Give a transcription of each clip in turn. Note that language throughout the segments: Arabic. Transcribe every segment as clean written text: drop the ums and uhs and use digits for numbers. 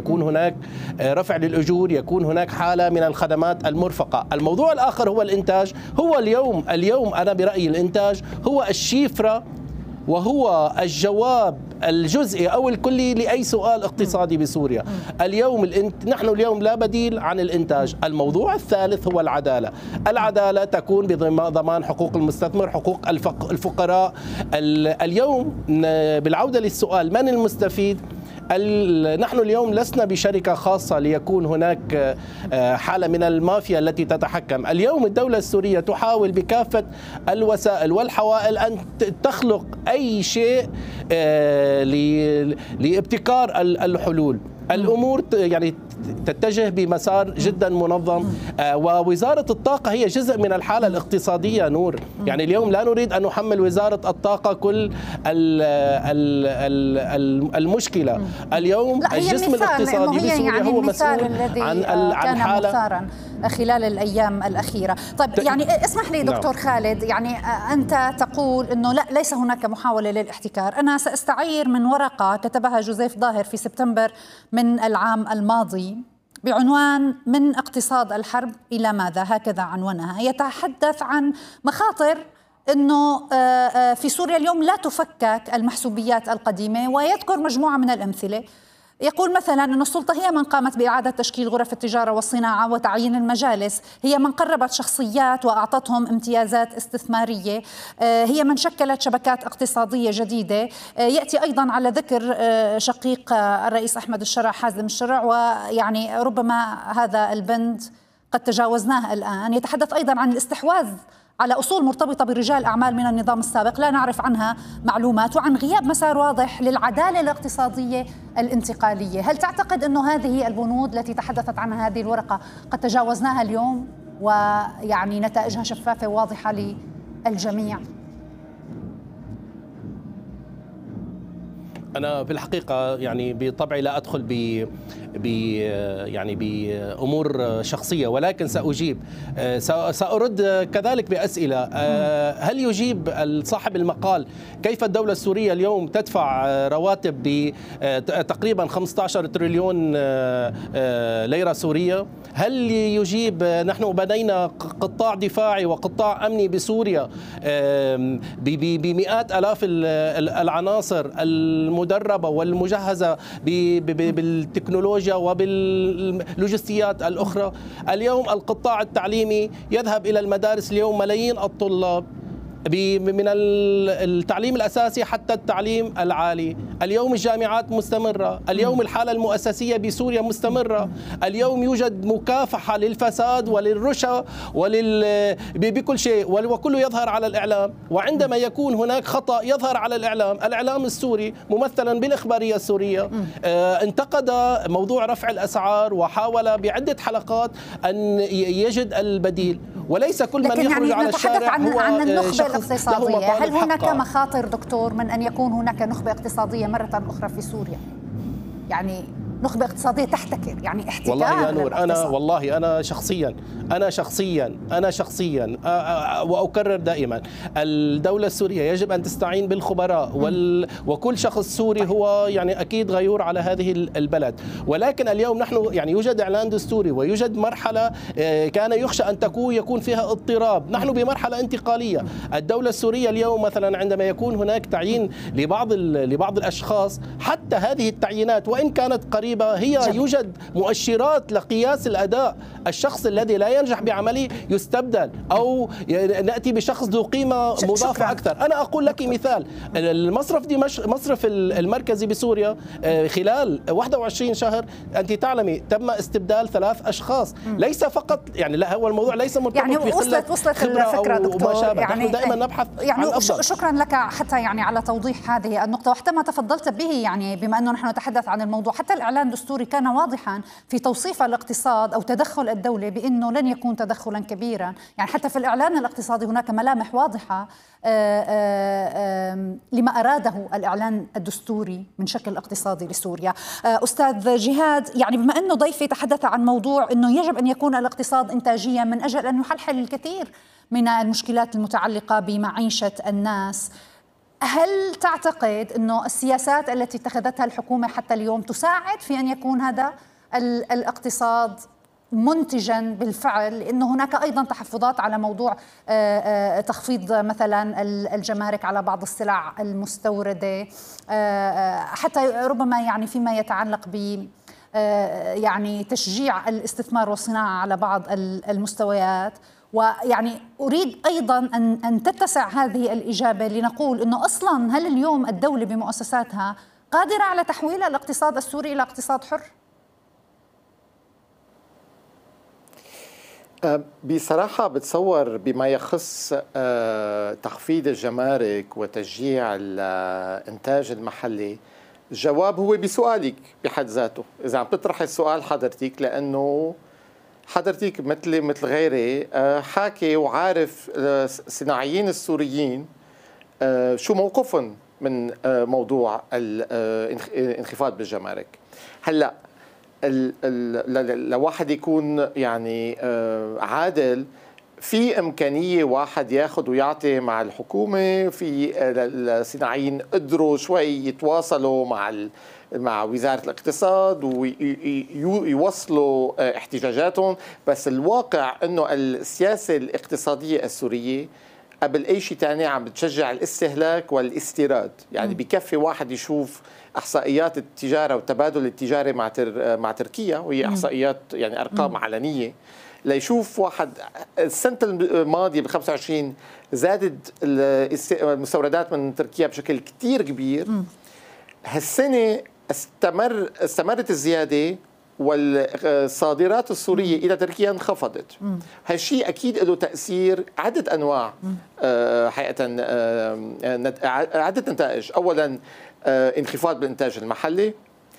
يكون هناك رفع للأجور، يكون هناك حالة من الخدمات المرفقة. الموضوع الآخر هو الإنتاج. هو اليوم أنا برأيي الإنتاج هو الشفرة وهو الجواب الجزئي أو الكلي لأي سؤال اقتصادي بسوريا. نحن اليوم لا بديل عن الإنتاج. الموضوع الثالث هو العدالة. العدالة تكون بضمان حقوق المستثمر، حقوق الفقراء. اليوم بالعودة للسؤال من المستفيد؟ نحن اليوم لسنا بشركة خاصة ليكون هناك حالة من المافيا التي تتحكم. اليوم الدولة السورية تحاول بكافة الوسائل والحوائل أن تخلق أي شيء لابتكار الحلول. الأمور يعني تتجه بمسار جدا منظم، ووزارة الطاقة هي جزء من الحالة الاقتصادية نور. يعني اليوم لا نريد أن نحمل وزارة الطاقة كل المشكلة. اليوم الجسم الاقتصادي بسوريا يعني هو مسؤول عن حالة خلال الأيام الأخيرة. طيب يعني اسمح لي دكتور خالد، يعني أنت تقول أنه لا، ليس هناك محاولة للاحتكار. أنا سأستعير من ورقة كتبها جوزيف ظاهر في سبتمبر من العام الماضي بعنوان من اقتصاد الحرب إلى ماذا، هكذا عنوانها. يتحدث عن مخاطر أنه في سوريا اليوم لا تفكك المحسوبيات القديمة، ويذكر مجموعة من الأمثلة. يقول مثلا أن السلطة هي من قامت بإعادة تشكيل غرف التجارة والصناعة وتعيين المجالس، هي من قربت شخصيات وأعطتهم امتيازات استثمارية، هي من شكلت شبكات اقتصادية جديدة. يأتي أيضا على ذكر شقيق الرئيس أحمد الشرع حازم الشرع، ويعني ربما هذا البند قد تجاوزناه الآن. يتحدث أيضا عن الاستحواذ على أصول مرتبطة برجال أعمال من النظام السابق لا نعرف عنها معلومات، وعن غياب مسار واضح للعدالة الاقتصادية الانتقالية. هل تعتقد أنه هذه البنود التي تحدثت عنها هذه الورقة قد تجاوزناها اليوم ويعني نتائجها شفافة وواضحة للجميع؟ أنا في الحقيقة يعني بطبعي لا أدخل يعني بأمور شخصية، ولكن سأجيب. سأرد كذلك بأسئلة. هل يجيب صاحب المقال كيف الدولة السورية اليوم تدفع رواتب بتقريبا 15 تريليون ليرة سورية؟ هل يجيب نحن بنينا قطاع دفاعي وقطاع أمني بسوريا بمئات آلاف العناصر المدربة والمجهزة بالتكنولوجيا وباللوجستيات الأخرى؟ اليوم القطاع التعليمي يذهب إلى المدارس اليوم ملايين الطلاب من التعليم الأساسي حتى التعليم العالي. اليوم الجامعات مستمرة، اليوم الحالة المؤسسية بسوريا مستمرة، اليوم يوجد مكافحة للفساد وللرشا بكل شيء، وكله يظهر على الإعلام. وعندما يكون هناك خطأ يظهر على الإعلام السوري ممثلا بالإخبارية السورية انتقد موضوع رفع الأسعار وحاول بعدة حلقات أن يجد البديل، وليس كل من يخرج يعني على الشارع هو عن النخبة الاقتصادية. هل هناك حقا. مخاطر دكتور من أن يكون هناك نخبة اقتصادية مرة أخرى في سوريا؟ يعني نخبة اقتصادية تحتكر، يعني احتكار. والله يا نور، أنا شخصيا وأكرر دائما الدولة السورية يجب أن تستعين بالخبراء وكل شخص سوري هو يعني أكيد غيور على هذه البلد. ولكن اليوم نحن يعني يوجد إعلان دستوري ويوجد مرحلة كان يخشى أن يكون فيها اضطراب. نحن بمرحلة انتقالية. الدولة السورية اليوم مثلا عندما يكون هناك تعيين لبعض الأشخاص، حتى هذه التعيينات وإن كانت قريبة هي يوجد مؤشرات لقياس الأداء. الشخص الذي لا ينجح بعمله يستبدل أو نأتي بشخص ذو قيمة مضافة أكثر. أنا أقول لك مثال، المصرف المركزي بسوريا خلال 21 شهر أنت تعلمي تم استبدال 3 أشخاص. ليس فقط يعني لا، هو الموضوع ليس مرتبط يعني بقلة وصلت الفكرة دكتور. يعني نحن دائما نبحث عن الأفضل. شكرا لك حتى يعني على توضيح هذه النقطة. وحتى ما تفضلت به يعني بما أنه نحن نتحدث عن الموضوع، حتى الإعلان الدستوري كان واضحا في توصيف الاقتصاد أو تدخل الدولة بأنه لن يكون تدخلا كبيرا. يعني حتى في الإعلان الاقتصادي هناك ملامح واضحة لما أراده الإعلان الدستوري من شكل اقتصادي لسوريا. أستاذ جهاد، يعني بما أنه ضيفي تحدث عن موضوع أنه يجب أن يكون الاقتصاد إنتاجيا من أجل أن يحلحل الكثير من المشكلات المتعلقة بمعيشة الناس، هل تعتقد أنه السياسات التي اتخذتها الحكومة حتى اليوم تساعد في أن يكون هذا الاقتصاد منتجا بالفعل، لأنه هناك أيضا تحفظات على موضوع تخفيض مثلا الجمارك على بعض السلع المستوردة، حتى ربما يعني فيما يتعلق ب يعني تشجيع الاستثمار والصناعة على بعض المستويات. ويعني أريد أيضا أن تتسع هذه الإجابة لنقول أنه أصلا هل اليوم الدولة بمؤسساتها قادرة على تحويل الاقتصاد السوري إلى اقتصاد حر؟ بصراحة بتصور بما يخص تخفيض الجمارك وتشجيع الإنتاج المحلي، الجواب هو بسؤالك بحد ذاته. إذا عم تطرح السؤال حضرتك، لأنه حضرتك مثل غيري حاكي وعارف الصناعيين السوريين شو موقفهم من موضوع الانخفاض بالجمارك. هلأ لو واحد يكون يعني عادل، في إمكانية واحد ياخد ويعطي مع الحكومة. في الصناعيين قدروا شوي يتواصلوا مع وزارة الاقتصاد ويوصلوا احتجاجاتهم، بس الواقع أنه السياسة الاقتصادية السورية قبل أي شيء تاني عم بتشجع الاستهلاك والاستيراد. يعني بكفي واحد يشوف إحصائيات التجارة والتبادل التجاري مع تركيا، وهي إحصائيات يعني أرقام علنية، ليشوف واحد السنة الماضية ب25 زادت المستوردات من تركيا بشكل كتير كبير. هالسنة استمرت الزيادة والصادرات السورية إلى تركيا انخفضت. هالشيء أكيد له تأثير عدة أنواع، حقيقة عدة نتائج. أولا انخفاض بالإنتاج المحلي،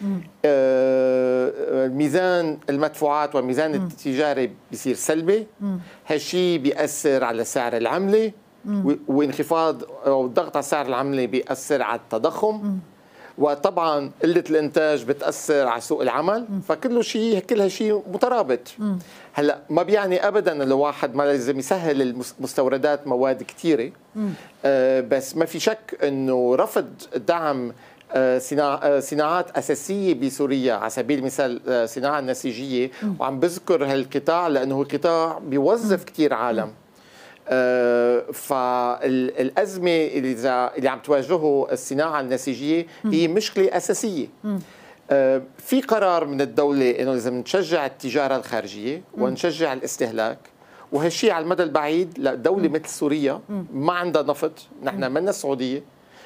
ميزان المدفوعات والميزان التجاري بيصير سلبي. هالشيء بيأثر على سعر العملة، وانخفاض أو الضغط على سعر العملة بيأثر على التضخم، وطبعا قلة الإنتاج بتأثر على سوق العمل. فكل هالشيء مترابط. هلا ما بيعني أبدا الواحد ما لازم يسهل المستوردات مواد كثيرة، بس ما في شك أنه رفض دعم صناعات أساسية بسوريا، على سبيل المثال الصناعة النسيجية، وعم بذكر هالقطاع لأنه قطاع بيوظف كتير عالم. فالأزمة اللي عم تواجهه الصناعة النسيجية هي مشكلة أساسية. في قرار من الدولة إنه لازم نشجع التجارة الخارجية ونشجع الاستهلاك، وهالشيء على المدى البعيد لدولة مثل سوريا ما عندها نفط، نحن منا السعودية،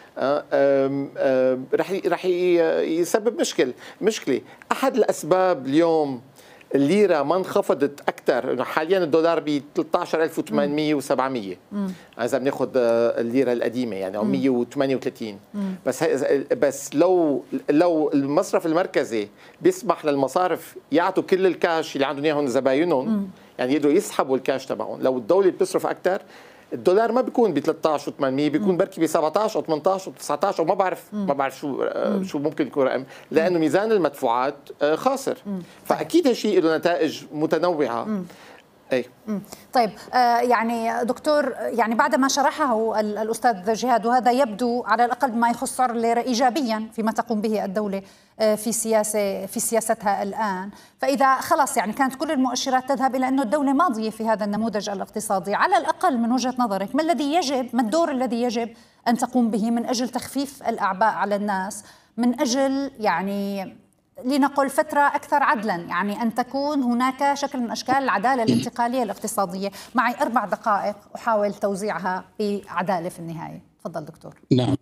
رح يسبب مشكلة. أحد الأسباب اليوم الليرة ما انخفضت أكثر، إنه حاليا الدولار ب 13800 و700 إذا بناخذ الليرة القديمة، يعني أو 138. بس لو المصرف المركزي بيسمح للمصارف يعطوا كل الكاش اللي عندهم اياهم زباينهم، يعني يقدروا يسحبوا الكاش تبعهم، لو الدولة بتصرف أكثر الدولار ما بيكون ب 13 و800، بيكون بركي ب 17 او 18 او 19 او ما بعرف شو ممكن يكون رقم، لانه ميزان المدفوعات خاسر. فاكيد هالشيء له نتائج متنوعه. أي. طيب يعني دكتور، يعني بعد ما شرحه الأستاذ جهاد، وهذا يبدو على الأقل بما يخص سعر الليرة إيجابيا فيما تقوم به الدولة في سياستها الآن، فإذا خلاص يعني كانت كل المؤشرات تذهب إلى أنه الدولة ماضية في هذا النموذج الاقتصادي، على الأقل من وجهة نظرك ما الدور الذي يجب أن تقوم به من أجل تخفيف الأعباء على الناس، من أجل يعني لنقل فترة أكثر عدلا، يعني أن تكون هناك شكل من أشكال العدالة الانتقالية الاقتصادية؟ معي 4 دقائق أحاول توزيعها بعدالة في النهاية. تفضل دكتور. نعم.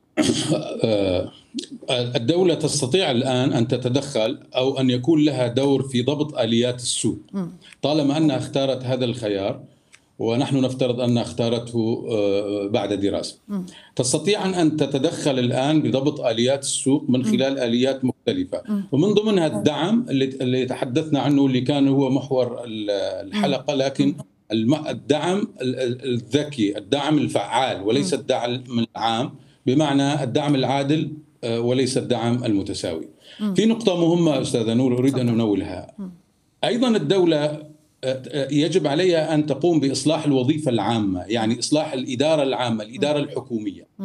الدولة تستطيع الآن أن تتدخل أو أن يكون لها دور في ضبط آليات السوق طالما أنها اختارت هذا الخيار، ونحن نفترض أنها اختارته بعد دراسة. تستطيع أن تتدخل الآن بضبط آليات السوق من خلال آليات مختلفة، ومن ضمنها الدعم اللي تحدثنا عنه، اللي كان هو محور الحلقة، لكن الدعم الذكي، الدعم الفعال وليس الدعم العام، بمعنى الدعم العادل وليس الدعم المتساوي. في نقطة مهمة أستاذة نور أريد أن أنوهها أيضا. الدولة يجب عليها أن تقوم بإصلاح الوظيفة العامة، يعني إصلاح الإدارة العامة، الإدارة الحكومية.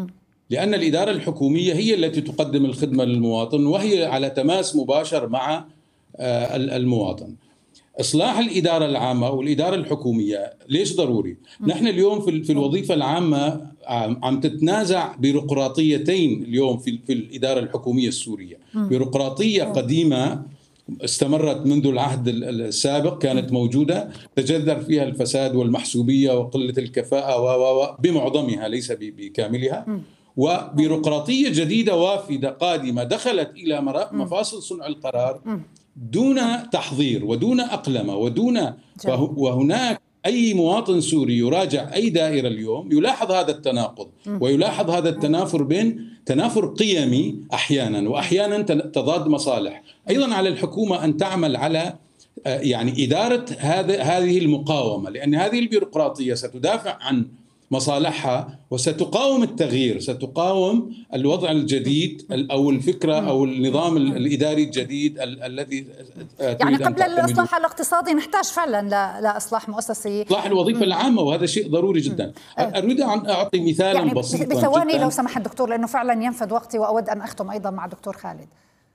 لأن الإدارة الحكومية هي التي تقدم الخدمة للمواطن، وهي على تماس مباشر مع المواطن. إصلاح الإدارة العامة والإدارة الحكومية ليش ضروري؟ نحن اليوم في الوظيفة العامة عم تتنازع بيروقراطيتين اليوم في الإدارة الحكومية السورية. بيروقراطية قديمة استمرت منذ العهد السابق، كانت موجودة، تجذر فيها الفساد والمحسوبية وقلة الكفاءة بمعظمها ليس بكاملها. وبيروقراطية جديدة وافدة قادمة دخلت إلى مفاصل صنع القرار دون تحضير ودون أقلمة وهناك أي مواطن سوري يراجع أي دائرة اليوم يلاحظ هذا التناقض ويلاحظ هذا التنافر بين تنافر قيمي أحيانا وأحيانا تضاد مصالح. أيضا على الحكومة أن تعمل على يعني إدارة هذه المقاومة، لأن هذه البيروقراطية ستدافع عن مصالحها وستقاوم التغيير، ستقاوم الوضع الجديد أو الفكرة أو النظام الإداري الجديد الذي يعني قبل الإصلاح الاقتصادي نحتاج فعلا لإصلاح مؤسسي، إصلاح الوظيفة العامة، وهذا شيء ضروري جدا. أريد أن أعطي مثالا يعني بسيطا بثواني لو سمحت دكتور، لأنه فعلا ينفد وقتي وأود أن أختم أيضا مع دكتور خالد.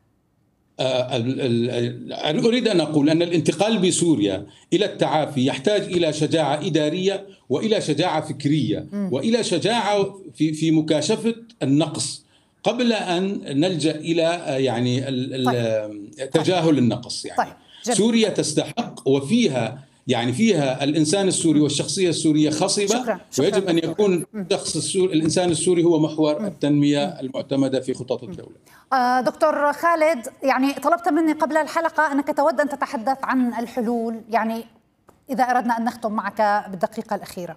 أريد أن أقول أن الانتقال بسوريا إلى التعافي يحتاج إلى شجاعة إدارية وإلى شجاعة فكرية وإلى شجاعة في مكاشفة النقص قبل أن نلجأ إلى يعني تجاهل النقص. يعني سوريا تستحق وفيها فيها الإنسان السوري والشخصية السورية خصبة. شكرا. ويجب أن يكون الإنسان السوري هو محور التنمية المعتمدة في خطط الدولة. دكتور خالد، يعني طلبت مني قبل الحلقة أنك تود أن تتحدث عن الحلول، يعني إذا أردنا أن نختم معك بالدقيقة الأخيرة.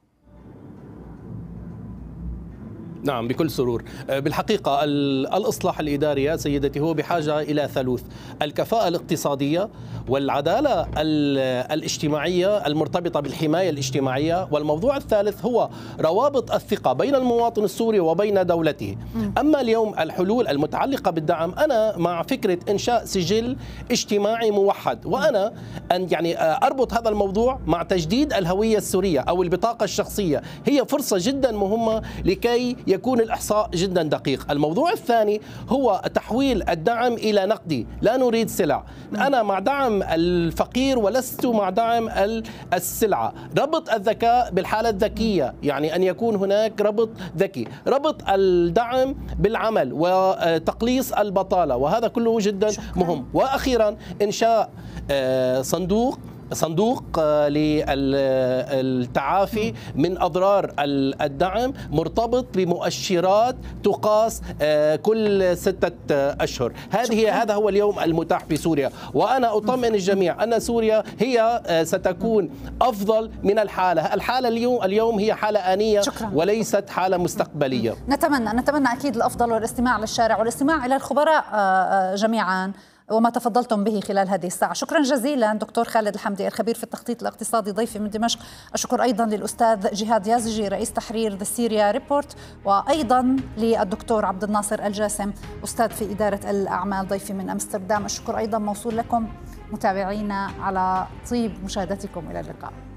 نعم بكل سرور. بالحقيقة الإصلاح الإداري يا سيدتي هو بحاجة إلى ثالوث: الكفاءة الاقتصادية والعدالة الاجتماعية المرتبطة بالحماية الاجتماعية، والموضوع الثالث هو روابط الثقة بين المواطن السوري وبين دولته. أما اليوم الحلول المتعلقة بالدعم، أنا مع فكرة إنشاء سجل اجتماعي موحد، وأنا أن أربط هذا الموضوع مع تجديد الهوية السورية أو البطاقة الشخصية. هي فرصة جدا مهمة لكي يكون الإحصاء جدا دقيق. الموضوع الثاني هو تحويل الدعم إلى نقدي، لا نريد سلع. أنا مع دعم الفقير ولست مع دعم السلعة. ربط الذكاء بالحالة الذكية، يعني أن يكون هناك ربط ذكي، ربط الدعم بالعمل وتقليص البطالة، وهذا كله جدا مهم. وأخيرا إنشاء صندوق للتعافي من أضرار الدعم مرتبط بمؤشرات تقاس كل 6 أشهر. هذا هو اليوم المتاح في سوريا، وأنا أطمئن الجميع أن سوريا هي ستكون أفضل من الحالة اليوم هي حالة آنية وليست حالة مستقبلية. نتمنى أكيد الأفضل، والاستماع للشارع والاستماع إلى الخبراء جميعا وما تفضلتم به خلال هذه الساعة. شكرا جزيلا دكتور خالد الحمدي الخبير في التخطيط الاقتصادي ضيفي من دمشق. أشكر أيضا للأستاذ جهاد يازجي رئيس تحرير ذا سيريا ريبورت، وأيضا للدكتور عبد الناصر الجاسم أستاذ في إدارة الأعمال ضيفي من أمستردام. الشكر أيضا موصول لكم متابعينا على طيب مشاهدتكم. إلى اللقاء.